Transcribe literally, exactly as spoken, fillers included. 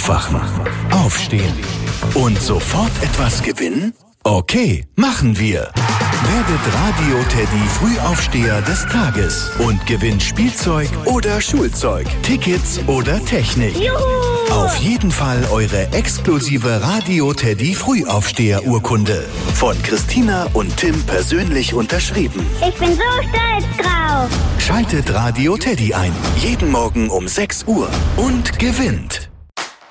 Aufwachen, aufstehen und sofort etwas gewinnen? Okay, machen wir. Werdet Radio Teddy Frühaufsteher des Tages und gewinnt Spielzeug oder Schulzeug, Tickets oder Technik. Juhu! Auf jeden Fall eure exklusive Radio Teddy Frühaufsteher Urkunde. Von Christina und Tim persönlich unterschrieben. Ich bin so stolz drauf. Schaltet Radio Teddy ein. Jeden Morgen um sechs Uhr und gewinnt.